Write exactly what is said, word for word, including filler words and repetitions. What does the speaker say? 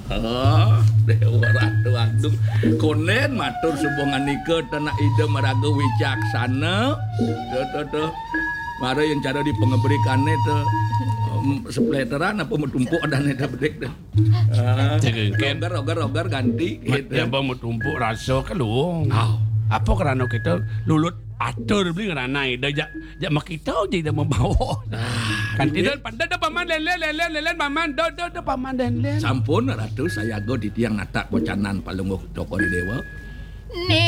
Oh, Dewa Ratu Agung. Konen matur subongan nika tenak ide maraga wicaksana. Tuh tuh tuh. Mare yang cara dipengeberikannya tuh um, sepleteran apa mau tumpuk dan ada bedek tuh. Ah, rogar rogar rogar ganti. Gitu. Ya bang mau tumpuk rasa kalung. Oh. Apa kerana kita lulut atur beli kerana ida jak jak mak kita je dah membawa. Ah, kan tidak pada dah paman len len len len len paman dah dah dah paman len len. Sampun Ratu saya go di tiang natak bocanan palung toko di dewa. Nih